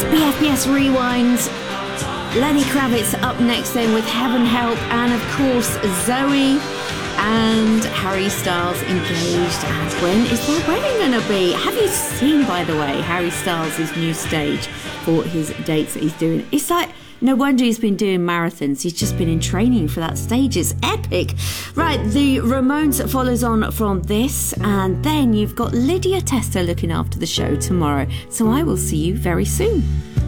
BFBS Rewinds. Lenny Kravitz up next then with Heaven Help, and of course Zoe and Harry Styles engaged. And when is their wedding going to be? Have you seen, by the way, Harry Styles' new stage for his dates that he's doing? It's like, no wonder he's been doing marathons. He's just been in training for that stage. It's epic. Right, the Ramones follows on from this, and then you've got Lydia Testa looking after the show tomorrow. So I will see you very soon.